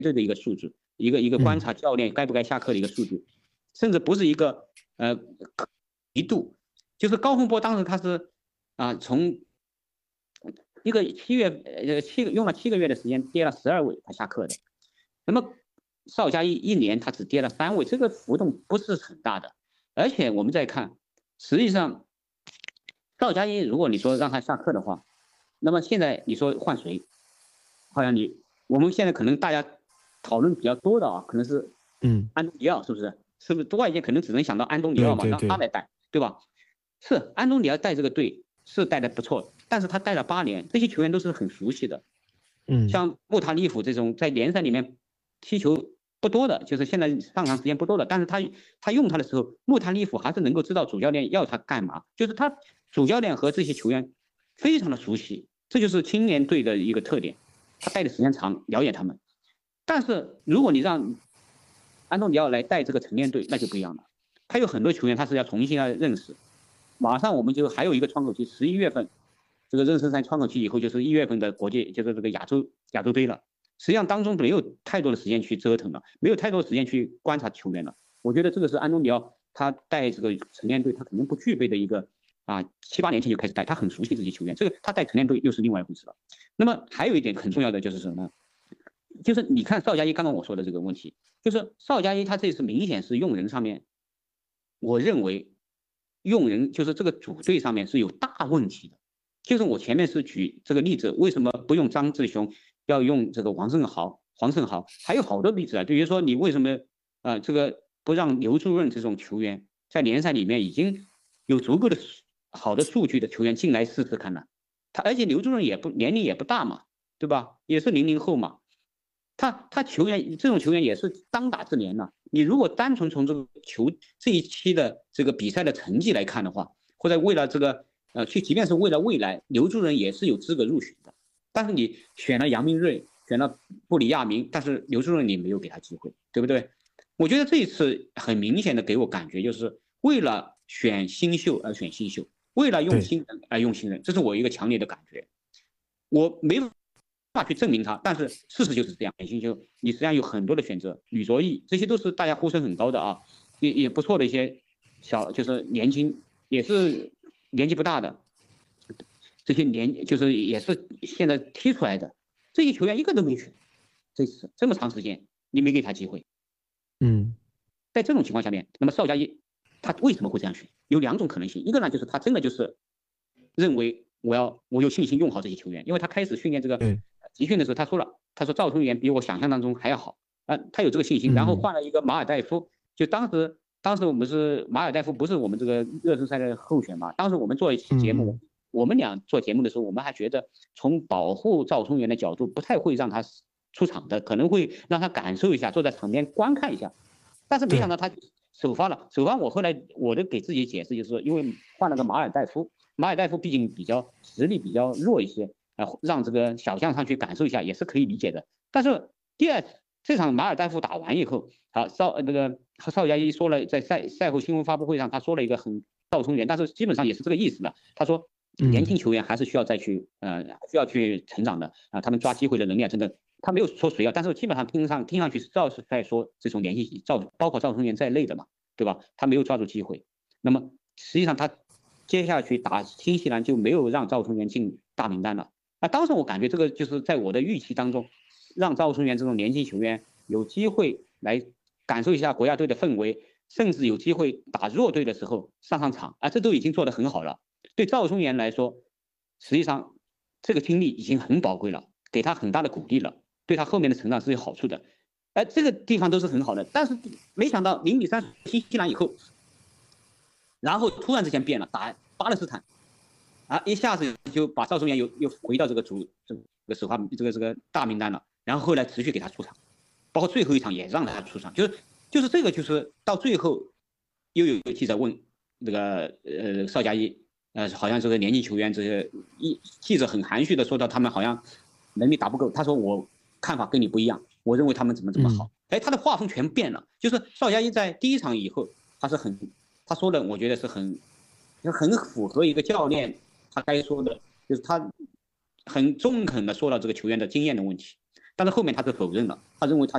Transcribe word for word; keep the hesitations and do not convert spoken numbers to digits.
队的一个数据，一个一个观察教练该不该下课的一个数据，嗯、甚至不是一个呃一度，就是高洪波当时他是啊、呃、从一个七月呃七个用了七个月的时间跌了十二位他下课的，那么邵佳一一年他只跌了三位，这个浮动不是很大的，而且我们再看，实际上邵佳一如果你说让他下课的话，那么现在你说换谁？好像你我们现在可能大家讨论比较多的啊，可能是嗯安东尼奥，是不是？是不是外界可能只能想到安东尼奥嘛，让他来带，对吧？是安东尼奥带这个队是带的不错，但是他带了八年，这些球员都是很熟悉的。嗯，像穆塔利夫这种在联赛里面踢球不多的，就是现在上场时间不多的，但是他他用他的时候，穆塔利夫还是能够知道主教练要他干嘛，就是他主教练和这些球员非常的熟悉，这就是青年队的一个特点。他带的时间长，了解他们。但是如果你让安东尼奥来带这个成年队，那就不一样了。他有很多球员，他是要重新要认识。马上我们就还有一个窗口期，十一月份，这个热身赛窗口期以后就是一月份的国际，就是这个亚洲亚洲杯了。实际上当中没有太多的时间去折腾了，没有太多时间去观察球员了。我觉得这个是安东尼奥他带这个成年队，他肯定不具备的一个啊，七八年前就开始带，他很熟悉这些球员。这个他带成年队又是另外一回事了。那么还有一点很重要的就是什么呢？就是你看邵佳一刚刚我说的这个问题，就是邵佳一他这次明显是用人上面，我认为用人就是这个组队上面是有大问题的。就是我前面是举这个例子，为什么不用张志雄，要用这个王胜豪？黄胜豪还有好多例子啊，比如说你为什么呃这个不让刘朱润这种球员在联赛里面已经有足够的好的数据的球员进来试试看呢？他而且刘朱润也不年龄也不大嘛，对吧？也是零零后嘛，他他球员这种球员也是当打之年了。你如果单纯从这个球这一期的这个比赛的成绩来看的话，或者为了这个呃去，即便是为了未来，刘朱润也是有资格入选的。但是你选了杨明瑞，选了布里亚明，但是刘朱润你没有给他机会，对不对？我觉得这一次很明显的给我感觉就是为了选新秀而选新秀。为了用新人而用新人，这是我一个强烈的感觉。我没法去证明他，但是事实就是这样。选新秀，你实际上有很多的选择，吕卓毅，这些都是大家呼声很高的啊，也也不错的一些小，就是年轻，也是年纪不大的，这些年就是也是现在踢出来的，这些球员一个都没选，这次这么长时间你没给他机会，嗯，在这种情况下面，那么邵佳一他为什么会这样选？有两种可能性，一个呢就是他真的就是认为我要我有信心用好这些球员，因为他开始训练这个集训的时候，他说了，他说赵聪元比我想象当中还要好啊、呃，他有这个信心，然后换了一个马尔代夫，就当时当时我们是马尔代夫不是我们这个热身赛的候选嘛，当时我们做一期节目，我们俩做节目的时候，我们还觉得从保护赵聪元的角度，不太会让他出场的，可能会让他感受一下，坐在场边观看一下，但是没想到他首发了，首发我后来我的给自己解释就是说，因为换了个马尔代夫，马尔代夫毕竟比较实力比较弱一些，呃，让这个小将上去感受一下也是可以理解的。但是第二这场马尔代夫打完以后，好邵那个邵佳一说了，在赛赛后新闻发布会上，他说了一个很赵聪元，但是基本上也是这个意思的。他说，年轻球员还是需要再去呃需要去成长的啊、呃，他们抓机会的能力啊，真的。他没有说谁啊，但是基本上听上听上去是赵是在说这种联系赵，包括赵聪元在内的嘛，对吧？他没有抓住机会，那么实际上他接下去打新西兰就没有让赵聪元进大名单了。啊，当时我感觉这个就是在我的预期当中，让赵聪元这种年轻球员有机会来感受一下国家队的氛围，甚至有机会打弱队的时候上上场啊，这都已经做得很好了。对赵聪元来说，实际上这个经历已经很宝贵了，给他很大的鼓励了。对他后面的成长是有好处的，哎，这个地方都是很好的，但是没想到零比三新西兰以后，然后突然之间变了，打巴勒斯坦，啊，一下子就把赵聪元又又回到这个主这个首发这个这个大名单了，然后后来持续给他出场，包括最后一场也让他出场，就是就是这个就是到最后又有记者问这个呃邵佳一，呃好像这个年轻球员这些一记者很含蓄的说到他们好像能力打不够，他说我看法跟你不一样，我认为他们怎么怎么好，哎，他的画风全变了。就是邵佳一在第一场以后，他是很，他说的，我觉得是很，很符合一个教练他该说的，就是他很中肯的说了这个球员的经验的问题，但是后面他是否认了，他认为他